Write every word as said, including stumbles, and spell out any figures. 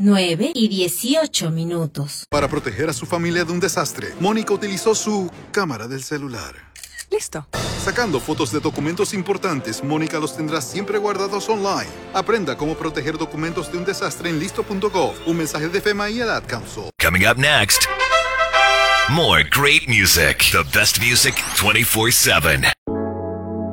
nueve y dieciocho minutos. Para proteger a su familia de un desastre, Mónica utilizó su cámara del celular. Listo. Sacando fotos de documentos importantes, Mónica los tendrá siempre guardados online. Aprenda cómo proteger documentos de un desastre en listo punto gov. Un mensaje de FEMA y el Ad Council. Coming up next, more great music. The best music twenty-four seven.